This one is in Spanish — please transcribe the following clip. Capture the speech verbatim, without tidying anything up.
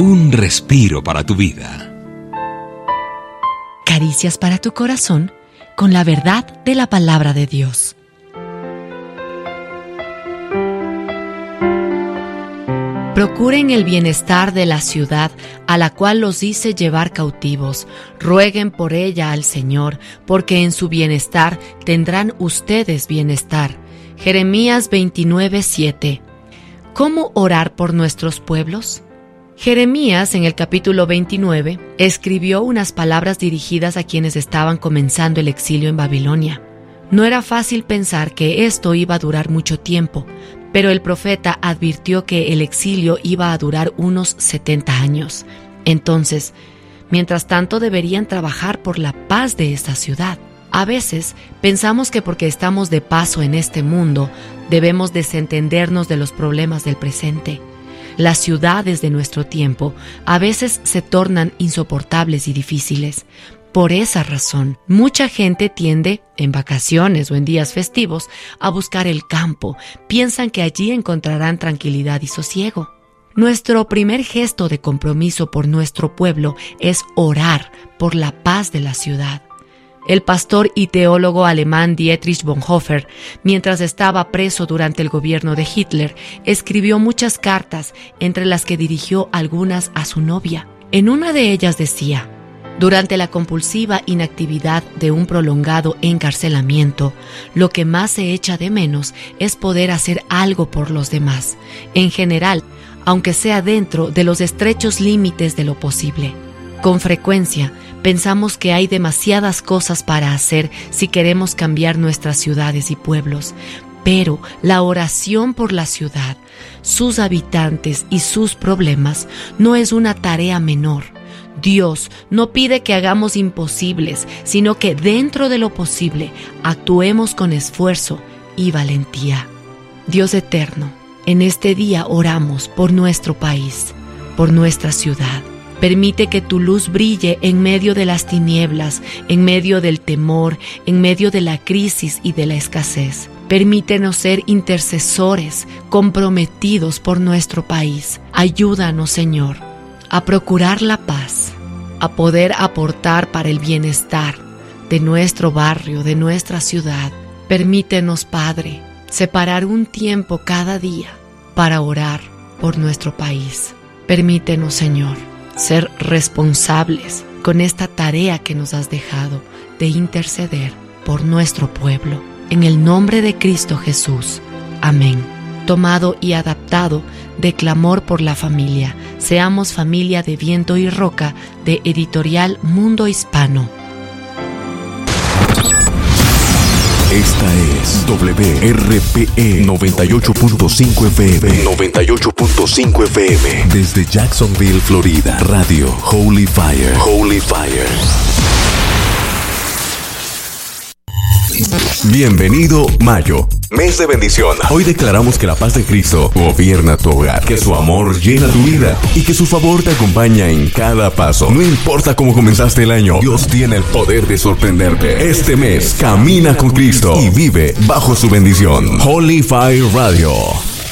Un respiro para tu vida. Caricias para tu corazón con la verdad de la palabra de Dios. Procuren el bienestar de la ciudad a la cual los hice llevar cautivos. Rueguen por ella al Señor, porque en su bienestar tendrán ustedes bienestar. Jeremías veintinueve, siete. ¿Cómo orar por nuestros pueblos? Jeremías, en el capítulo veintinueve, escribió unas palabras dirigidas a quienes estaban comenzando el exilio en Babilonia. No era fácil pensar que esto iba a durar mucho tiempo, pero el profeta advirtió que el exilio iba a durar unos setenta años. Entonces, mientras tanto deberían trabajar por la paz de esta ciudad. A veces pensamos que porque estamos de paso en este mundo, debemos desentendernos de los problemas del presente. Las ciudades de nuestro tiempo a veces se tornan insoportables y difíciles. Por esa razón, mucha gente tiende, en vacaciones o en días festivos, a buscar el campo. Piensan que allí encontrarán tranquilidad y sosiego. Nuestro primer gesto de compromiso por nuestro pueblo es orar por la paz de la ciudad. El pastor y teólogo alemán Dietrich Bonhoeffer, mientras estaba preso durante el gobierno de Hitler, escribió muchas cartas, entre las que dirigió algunas a su novia. En una de ellas decía: durante la compulsiva inactividad de un prolongado encarcelamiento, lo que más se echa de menos es poder hacer algo por los demás, en general, aunque sea dentro de los estrechos límites de lo posible. Con frecuencia, pensamos que hay demasiadas cosas para hacer si queremos cambiar nuestras ciudades y pueblos, pero la oración por la ciudad, sus habitantes y sus problemas no es una tarea menor. Dios no pide que hagamos imposibles, sino que dentro de lo posible actuemos con esfuerzo y valentía. Dios eterno, en este día oramos por nuestro país, por nuestra ciudad. Permite que tu luz brille en medio de las tinieblas, en medio del temor, en medio de la crisis y de la escasez. Permítenos ser intercesores, comprometidos por nuestro país. Ayúdanos, Señor, a procurar la paz, a poder aportar para el bienestar de nuestro barrio, de nuestra ciudad. Permítenos, Padre, separar un tiempo cada día para orar por nuestro país. Permítenos, Señor, ser responsables con esta tarea que nos has dejado de interceder por nuestro pueblo. En el nombre de Cristo Jesús. Amén. Tomado y adaptado de Clamor por la Familia. Seamos familia de viento y roca, de Editorial Mundo Hispano. Esta es W R P E noventa y ocho punto cinco F M. noventa y ocho punto cinco F M. Desde Jacksonville, Florida. Radio Holy Fire. Holy Fire. Bienvenido Mayo, mes de bendición. Hoy declaramos que la paz de Cristo gobierna tu hogar, que su amor llena tu vida y que su favor te acompaña en cada paso. No importa cómo comenzaste el año, Dios tiene el poder de sorprenderte. Este mes camina con Cristo y vive bajo su bendición. Holy Fire Radio.